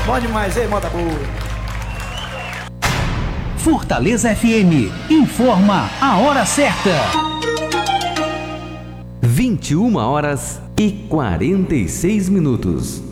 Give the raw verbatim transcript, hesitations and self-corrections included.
Bom demais, ei, moda boa. Fortaleza F M informa a hora certa. vinte e uma horas e quarenta e seis minutos.